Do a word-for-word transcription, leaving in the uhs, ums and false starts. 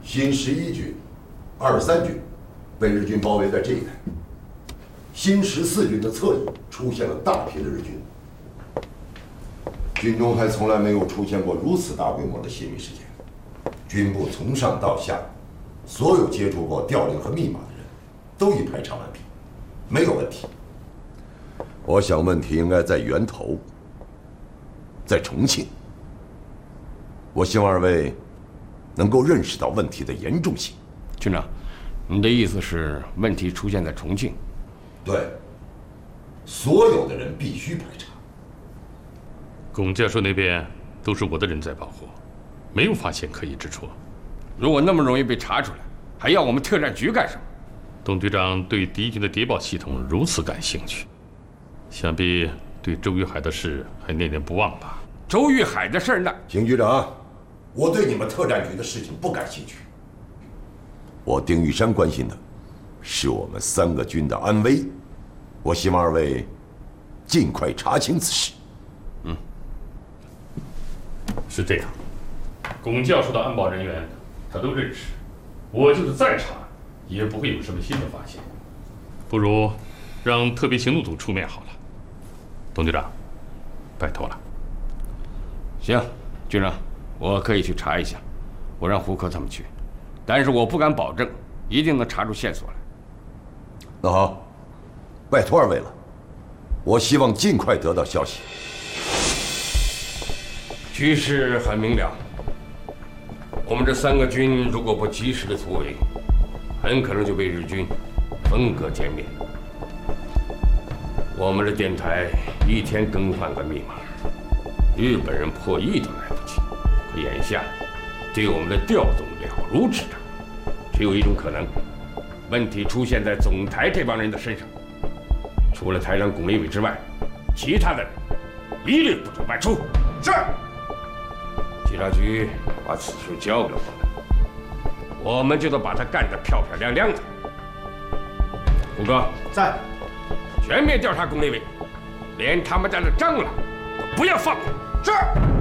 新十一军、二三军被日军包围在这一带，新十四军的侧翼出现了大批的日军。军中还从来没有出现过如此大规模的泄密事件。军部从上到下，所有接触过调令和密码的人，都已排查完毕，没有问题。我想问题应该在源头，在重庆。我希望二位能够认识到问题的严重性。 军长，你的意思是问题出现在重庆？ 对，所有的人必须排查。 龚教授那边都是我的人在保护，没有发现可疑之处。 如果那么容易被查出来，还要我们特战局干什么？ 董队长对敌军的谍报系统如此感兴趣，想必对周玉海的事还念念不忘吧？ 周玉海的事呢？ 邢局长，我对你们特战局的事情不感兴趣。我丁玉山关心的是我们三个军的安危。我希望二位尽快查清此事。 嗯，是这样。龚教授的安保人员他都认识，我就是再查也不会有什么新的发现。不如让特别行动组出面好了。董队长，拜托了。 行，军长，我可以去查一下，我让胡科他们去，但是我不敢保证一定能查出线索来。 那好，拜托二位了，我希望尽快得到消息。 局势很明了，我们这三个军如果不及时的突围，很可能就被日军分割歼灭。我们的电台一天更换个密码，日本人破译都来不及。可眼下对我们的调动了如指掌，只有一种可能，问题出现在总台这帮人的身上。除了台长龚立伟之外，其他的人一律不准外出。是。警察局把此事交给我们，我们就得把他干得漂漂亮亮的。胡哥在， 全面调查龚立伟，连他们家的蟑螂都不要放过。是。